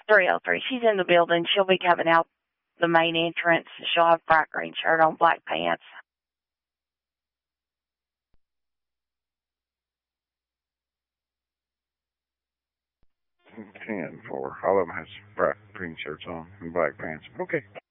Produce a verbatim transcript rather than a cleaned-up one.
three oh three. She's in the building. She'll be coming out the main entrance. She'll have a bright green shirt on, black pants. ten four. All of them has bright green shirts on and black pants. Okay.